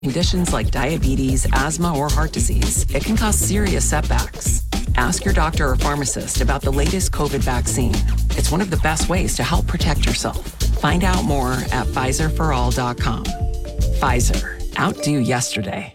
Conditions like diabetes, asthma, or heart disease, it can cause serious setbacks. Ask your doctor or pharmacist about the latest COVID vaccine. It's one of the best ways to help protect yourself. Find out more at PfizerForAll.com. Pfizer. Outdo yesterday.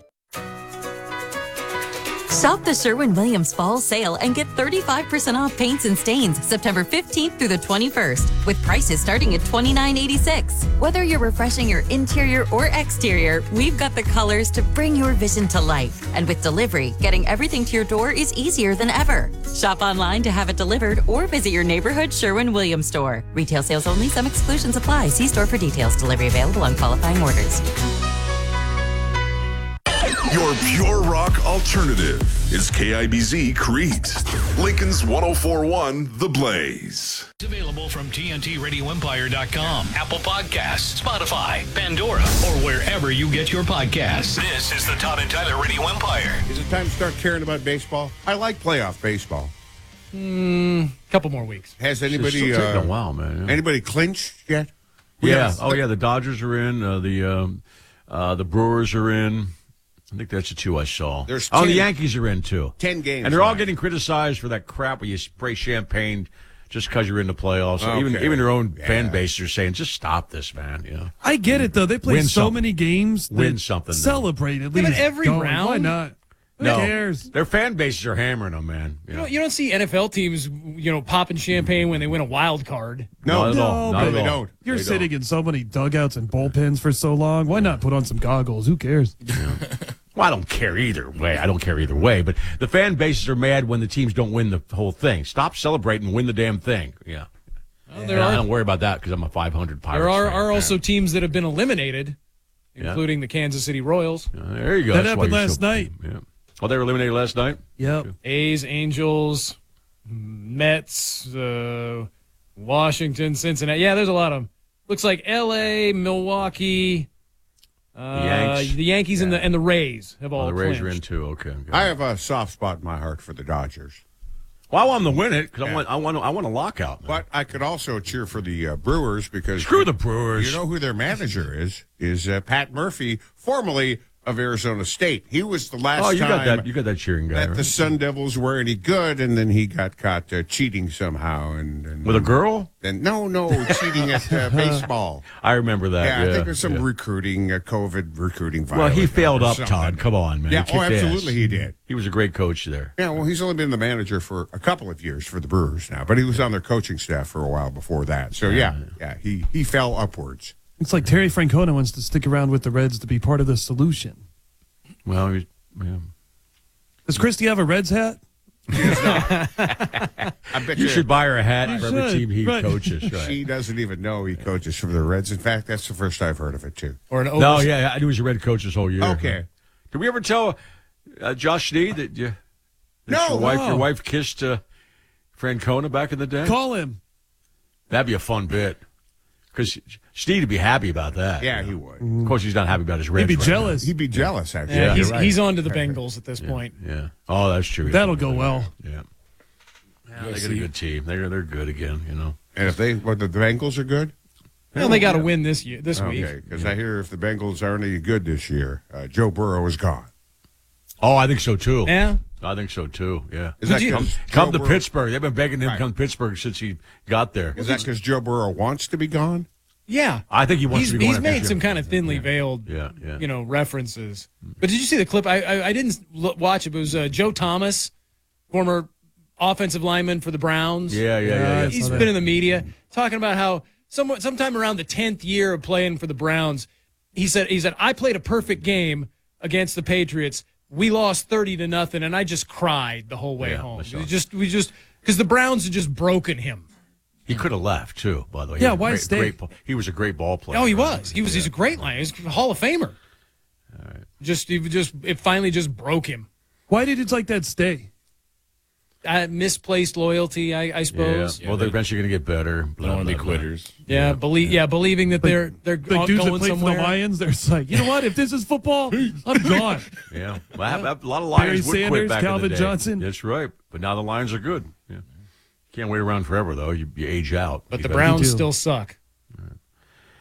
Shop the Sherwin-Williams Fall Sale and get 35% off paints and stains September 15th through the 21st with prices starting at $29.86. Whether you're refreshing your interior or exterior, we've got the colors to bring your vision to life. And with delivery, getting everything to your door is easier than ever. Shop online to have it delivered or visit your neighborhood Sherwin-Williams store. Retail sales only. Some exclusions apply. See store for details. Delivery available on qualifying orders. Your pure rock alternative is KIBZ Crete. Lincoln's 104.1 The Blaze. It's available from TNTRadioEmpire.com, Apple Podcasts, Spotify, Pandora, or wherever you get your podcasts. This is the Todd and Tyler Radio Empire. Is it time to start caring about baseball? I like playoff baseball. Couple more weeks. Has anybody It's still taking a while, man. Yeah. Anybody clinched yet? Yeah. Oh, yeah. The Dodgers are in. The Brewers are in. I think that's the two I saw. There's the Yankees are in, too. 10 games. And they're all getting criticized for that crap where you spray champagne just because you're in the playoffs. So Okay. even their own fan base are saying, just stop this, man. You know? I get it, though. They play so many games. Win something. Celebrate at least. But every round? Why not? Who cares? Their fan bases are hammering them, man. You don't see NFL teams, popping champagne when they win a wild card. No, not at all. Not they at all. don't. You're They sitting in so many dugouts and bullpens for so long. Why not put on some goggles? Who cares? Well, I don't care either way. But the fan bases are mad when the teams don't win the whole thing. Stop celebrating and win the damn thing. Yeah. Well, I don't worry about that because I'm a 500 Pirates There fan. are also teams that have been eliminated, including the Kansas City Royals. There you go. That That's why happened you're last night. Yeah. Oh, they were eliminated last night? Yep. A's, Angels, Mets, Washington, Cincinnati. Yeah, there's a lot of them. Looks like L.A., Milwaukee, the Yankees and the Rays have all the Rays are in clinched. too. Okay. Good. I have a soft spot in my heart for the Dodgers. Well, I want them to win it because I want a lockout. Man. But I could also cheer for the Brewers because Screw the Brewers. You know who their manager is Pat Murphy, formerly of Arizona State. He was the last time you got that cheering guy. that Right? the Sun Devils were any good, and then he got caught cheating somehow. And With a girl? And no, cheating at baseball. I remember that. Yeah, I think there's some recruiting, COVID recruiting. Well, he failed or up, something. Todd. Come on, man. Yeah, He kicked absolutely ass. he did. He was a great coach there. Yeah, well, he's only been the manager for a couple of years for the Brewers now, but he was on their coaching staff for a while before that. So, he fell upwards. It's like Terry Francona wants to stick around with the Reds to be part of the solution. Well, Does Christie have a Reds hat? I bet you should buy her a hat for every should, team he right. coaches. Right. She doesn't even know he coaches for the Reds. In fact, that's the first I've heard of it, too. Or an No, yeah, I knew he was a Red coach this whole year. Okay. Did we ever tell Josh Sneed that your wife kissed Francona back in the day? Call him. That'd be a fun bit. Because Sneed would be happy about that. Yeah, he would. Of course, he's not happy about his Reds. He'd be right jealous. He'd be jealous, actually. Yeah, you're right. he's on to the Bengals at this point. Yeah. Oh, that's true. That'll go well. Yeah. They got a good team. They're good again, you know. And if the Bengals are good? Well, they got to win this week. Okay, because I hear if the Bengals aren't any good this year, Joe Burrow is gone. Oh, I think so, too. Yeah. I think so, too, yeah. Is that Come to Pittsburgh. They've been begging him to come to Pittsburgh since he got there. Is that because Joe Burrow wants to be gone? Yeah. I think he wants to be He's going made after some Jim. kind of thinly veiled, references. But did you see the clip? I didn't watch it. It was Joe Thomas, former offensive lineman for the Browns. Yeah. He's been in the media talking about how sometime around the 10th year of playing for the Browns, he said I played a perfect game against the Patriots. We lost 30-0, and I just cried the whole way home. We just because the Browns had just broken him. He could have left, too, by the way. Yeah, why stay? He was a great ball player. Oh, he was. He's a great lineman. He's a Hall of Famer. All right. It finally just broke him. Why did it like that stay? Misplaced loyalty, I suppose. Yeah. Well, they're eventually going to get better. They don't want to be quitters. Believing that they're Like dudes that going play somewhere. for the Lions, they're just like, you know what? If this is football, I'm gone. Yeah. Well, a lot of Barry Lions would Sanders, quit back Calvin in the day. Johnson. That's right. But now the Lions are good. Yeah. Can't wait around forever, though. You age out. But the Browns do. still suck.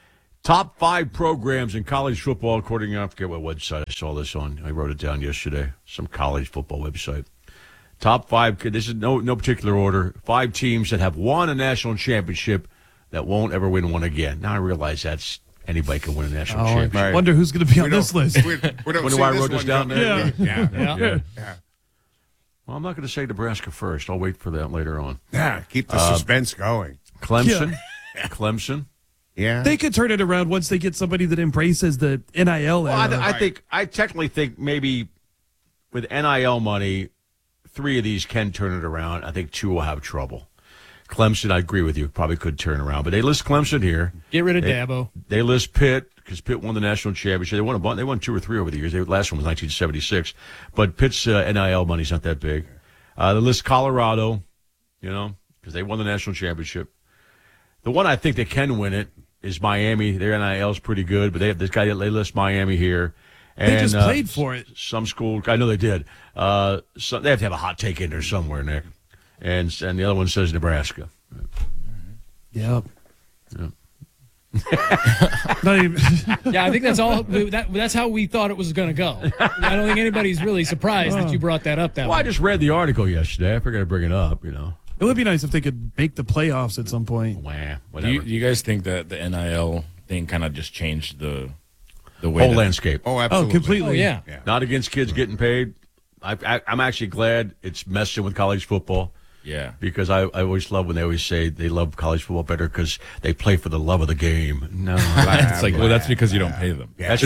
Top 5 programs in college football, according to, I forget what website I saw this on. I wrote it down yesterday. Some college football website. Top 5, this is no particular order. 5 teams that have won a national championship that won't ever win one again. Now I realize anybody can win a national championship. I wonder who's going to be on this list. We don't Wonder see why I this wrote this one down coming. there? Yeah. Well, I'm not going to say Nebraska first. I'll wait for that later on. Yeah, keep the suspense going. Clemson. Clemson. Yeah. They could turn it around once they get somebody that embraces the NIL. Well, I technically think maybe with NIL money, 3 of these can turn it around. I think 2 will have trouble. Clemson, I agree with you, probably could turn around. But they list Clemson here. Get rid of Dabo. They list Pitt because Pitt won the national championship. They won a bunch. They won 2 or 3 over the years. The last one was 1976. But Pitt's NIL money's not that big. They list Colorado, because they won the national championship. The one I think they can win it is Miami. Their NIL is pretty good, but they have this guy. They list Miami here. And, they just played for it. Some school, I know they did. So they have to have a hot take in there somewhere, Nick. And the other one says Nebraska. Yep. Yeah. Not even. Yeah, I think that's all. That's how we thought it was going to go. I don't think anybody's really surprised that you brought that up that way. Well, I just read the article yesterday. I figured I'd bring it up, It would be nice if they could make the playoffs at some point. Wah, Do whatever. you guys think that the NIL thing kind of just changed the way whole landscape. Oh, absolutely. Oh, completely. Oh, yeah. Not against kids getting paid. I'm actually glad it's messing with college football. Yeah. Because I always love when they always say they love college football better because they play for the love of the game. No, It's like, well, that's because you don't pay them. that's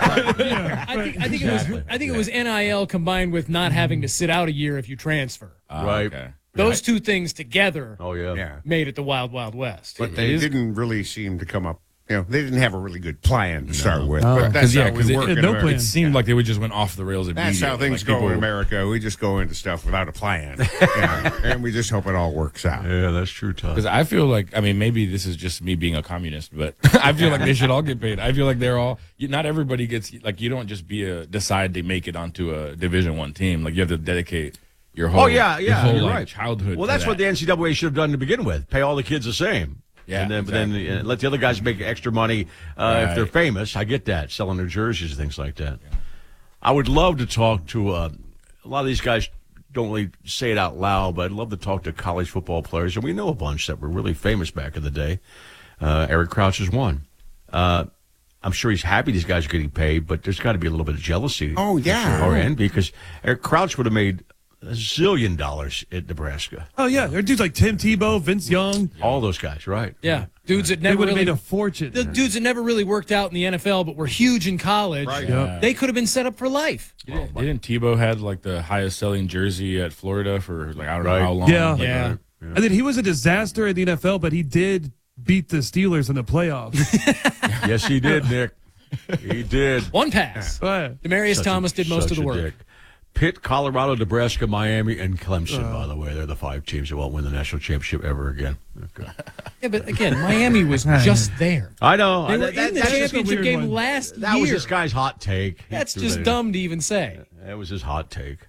I think it was NIL combined with not having to sit out a year if you transfer. right. Okay. Those two things together Oh yeah. Yeah. made it the Wild Wild West. But they didn't really seem to come up. They didn't have a really good plan to start with. But that's how we work in no America. plan. It seemed like they just went off the rails immediately. That's how things Like, go in America. We just go into stuff without a plan. And we just hope it all works out. Yeah, that's true, Todd. Because I feel like, maybe this is just me being a communist, but I feel like they should all get paid. I feel like they're all, not everybody gets, like, you don't just decide to make it onto a Division I team. Like, you have to dedicate your whole, your whole you're like, right. childhood. Well, to that's that. what the NCAA should have done to begin with. Pay all the kids the same. Yeah, and then let the other guys make extra money if they're famous. I get that, selling their jerseys and things like that. Yeah. I would love to talk to a lot of these guys. Don't really say it out loud, but I'd love to talk to college football players, and we know a bunch that were really famous back in the day. Eric Crouch is one. I'm sure he's happy these guys are getting paid, but there's got to be a little bit of jealousy. Oh, yeah. Or envy, because Eric Crouch would have made $1 zillion at Nebraska. Oh, yeah. There are dudes like Tim Tebow, Vince Young. All those guys, right? Yeah, dudes that They never would have really made a fortune. the dudes that never really worked out in the NFL, but were huge in college. Right. Yep. They could have been set up for life. Didn't Tebow had like the highest selling jersey at Florida for like I don't Right. know how long? Yeah. Like, Yeah. And then he was a disaster in the NFL, but he did beat the Steelers in the playoffs. Yes, he did, Nick. He did. One pass. But Demarius Such Thomas did most of such the a work. dick. Pitt, Colorado, Nebraska, Miami, and Clemson, by the way. They're the 5 teams that won't win the national championship ever again. Okay. Yeah, but again, Miami was just there. I know. They were in the that's just a championship weird game one. last That year. was this guy's hot take. That's He just threw dumb to even say. That was his hot take.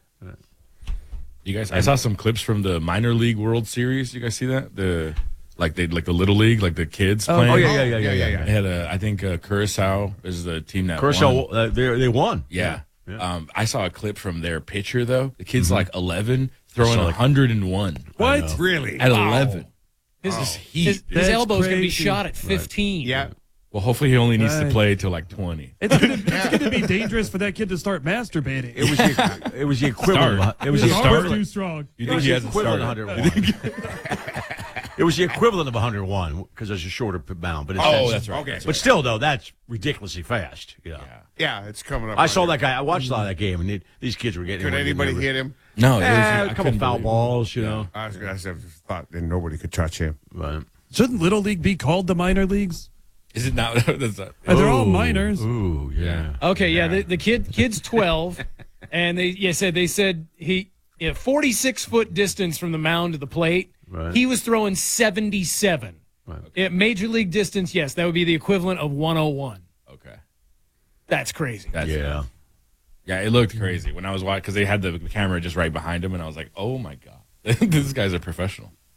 You guys, I saw some clips from the minor league World Series. You guys see that? The little league, like the kids playing. Oh, yeah. They had I think Curacao is the team that won. Curacao, they won. Yeah. I saw a clip from their pitcher though. The kid's like 11, I throwing saw, like, 101 What? Really? at 11. His, his That's elbow's going to be crazy. shot at 15. Yeah. Well, hopefully he only needs to Right. play till like 20. it's going to be dangerous for that kid to start masturbating. It was the equivalent. Start. It was His the arm's equivalent. too strong. You It think was he the has a equivalent of starter? 101. It was the equivalent of 101 because it's a shorter bound. But it's That's right. Okay. But still, though, that's ridiculously fast. Yeah. Yeah, it's coming up. I saw that guy. I watched a lot of that game, and these kids were getting. Could anybody hit him? No, A couple foul balls, you know. I thought that nobody could touch him. But, Shouldn't Little League be called the minor leagues? Is it not? That's not They're all minors. Ooh, yeah. Okay, yeah, the kid's 12, and they said he 46-foot distance from the mound to the plate. Right. He was throwing 77. Right. At major league distance, yes, that would be the equivalent of 101. okay. That's crazy. Yeah. Yeah, it looked crazy when I was watching because they had the camera just right behind him, and I was like, "Oh my god, these guys are professional."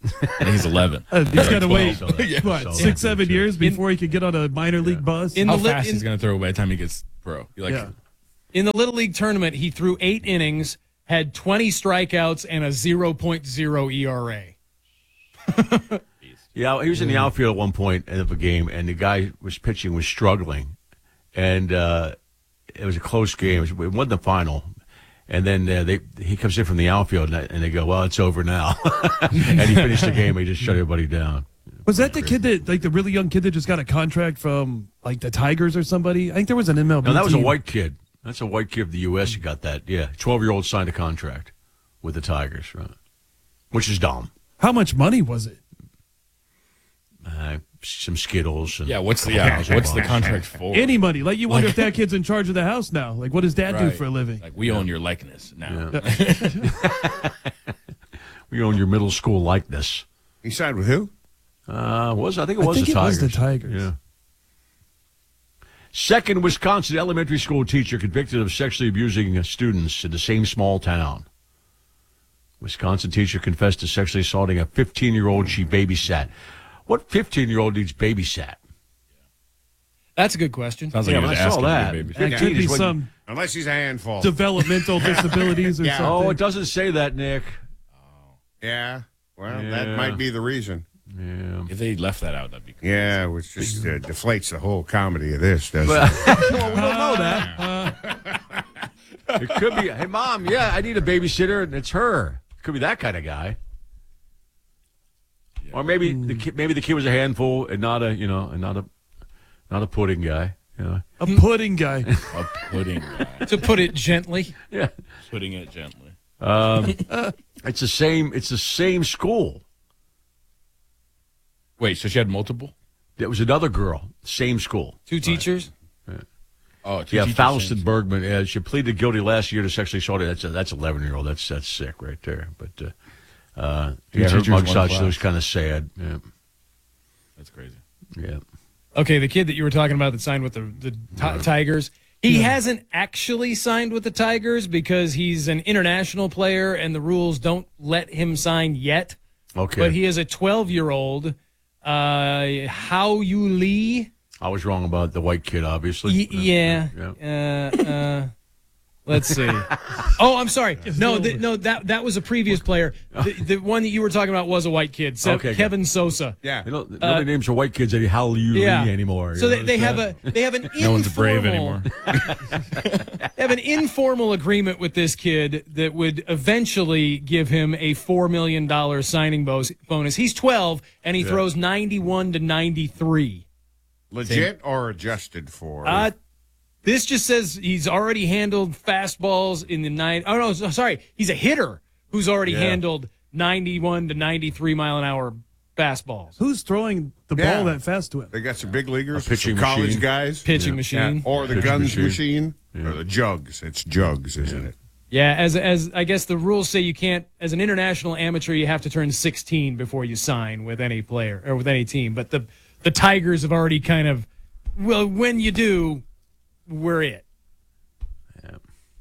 And he's 11. He's got to wait, So that- what, so 6-7 years before he could get on a minor league bus? In How the li- fast in- he's going to throw by the time he gets pro. Yeah. In the Little League tournament, he threw 8 innings, had 20 strikeouts, and a 0.0 ERA. Yeah, he was in the outfield at one point of a game, and the guy was pitching was struggling, and it was a close game. It wasn't the final, and then he comes in from the outfield, and they go, "Well, it's over now," and he finished the game. He just shut everybody down. Was that the kid that, like the really young kid that just got a contract from like the Tigers or somebody? I think there was an MLB No, that was a team. white kid. That's a white kid of the U.S. who got that. Yeah, 12-year-old signed a contract with the Tigers, right? Which is dumb. How much money was it? Some Skittles. And Yeah, what's the contract for? Any money. Like, you wonder if that kid's in charge of the house now. Like, what does dad do Right. for a living? Like, we own your likeness now. We own your middle school likeness. He signed with who? I think I it think was it was the Tigers. Yeah. Second Wisconsin elementary school teacher convicted of sexually abusing students in the same small town. Wisconsin teacher confessed to sexually assaulting a 15-year-old she babysat. What 15-year-old needs babysat? That's a good question. Sounds like he was I saw asking that. to be That babysit. could be When- some Unless he's a handful. developmental disabilities or Yeah. something. Oh, it doesn't say that, Nick. Yeah. Well, Yeah. that might be the reason. Yeah. If they left that out, that'd be cool. Yeah, which just deflates the whole comedy of this, doesn't it? Well, we don't know that. It could be, hey, Mom, yeah, I need a babysitter, and it's her. It could be that kind of guy. Or maybe the kid was a handful and not a pudding guy. You know? A pudding guy. A pudding guy. To put it gently. Yeah. Putting it gently. It's the same school. Wait, so she had multiple? There was another girl, same school. 2 teachers. Oh, two Yeah, teachers, Faustin same- Bergman. She pleaded guilty last year to sexually assaulting. That's 11-year-old. That's sick right there. But her teachers, one mugshot class. was kind of sad. Yeah. That's crazy. Yeah. Okay, the kid that you were talking about that signed with the Tigers, he hasn't actually signed with the Tigers because he's an international player and the rules don't let him sign yet. Okay. But he is a 12-year-old. Hao Yu Lee. I was wrong about the white kid, obviously. Yeah. Let's see. Oh, I'm sorry. No, that was a previous player. The one that you were talking about was a white kid. So Okay, Kevin Sosa. Yeah. Nobody names their white kids any Hallelujah anymore. So you know, they it's have sad. an No one's brave anymore. they have an informal agreement with this kid that would eventually give him a $4 million signing bonus. He's 12 and he throws 91 to 93. Legit or adjusted for? This just says he's already handled fastballs in the 9. Oh no, sorry, he's a hitter who's already handled 91 to 93 mile an hour fastballs. Who's throwing the ball that fast to him? They got some big leaguers, A pitching some college machine. guys. Pitching machine. Or the Pitching guns machine. machine. Or the jugs. It's jugs, isn't it? Yeah, as I guess the rules say, you can't, as an international amateur, you have to turn 16 before you sign with any player or with any team. But the Tigers have already kind of, well, when you do, we're it. Yeah.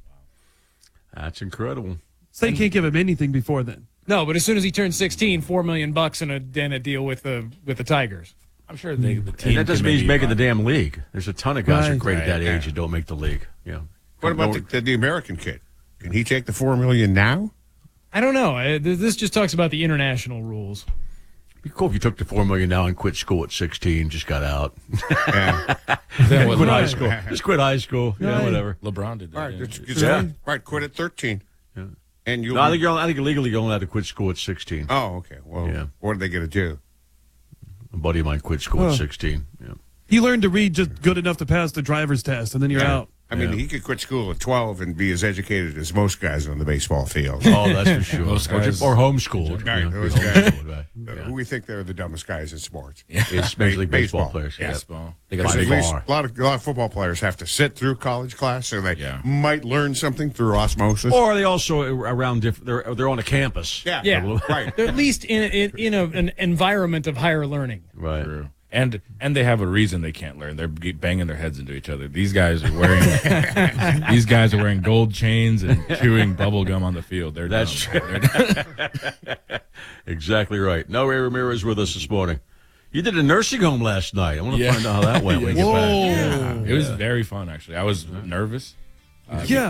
That's incredible. So they can't give him anything before then. No, but as soon as he turns 16, $4 million and a deal with the Tigers. I'm sure the team. And that doesn't can mean he's maybe making the buy- damn league. There's a ton of guys who are Right. great at that Right, age that don't make the league. Yeah. What about the American kid? Can he take the $4 million now? I don't know. This just talks about the international rules. It'd be cool if you took the $4 million now and quit school at 16, just got out. Yeah. Then what Quit high LeBron- school. Just quit high school. Yeah, Right. whatever. LeBron did that. All right, yeah. it's right. Quit at 13. Yeah. And you'll No, I think legally you're only allowed to quit school at 16. Oh, okay. Well, Yeah. what are they going to do? A buddy of mine quit school at 16. Yeah. You learn to read just good enough to pass the driver's test, and then you're out. I mean, he could quit school at 12 and be as educated as most guys on the baseball field. Oh, that's for sure. Most guys- or homeschooled. Right, Yeah, those be guys. homeschooled, right. Yeah. Who we think they're the dumbest guys in sports? It's Major League Baseball Baseball. players. Yeah. Baseball. They got Because to at make least a lot of football players have to sit through college class, so they Yeah. might learn something through osmosis. Or they also around different. They're on a campus. yeah, Yeah, right. They're at least in an environment of higher learning. Right. True. And they have a reason they can't learn. They're banging their heads into each other. These guys are wearing gold chains and chewing bubble gum on the field. That's true. Exactly right. No Ray Ramirez with us this morning. You did a nursing home last night. I want to find out how that went when you get back. It was very fun, actually. I was nervous. Yeah.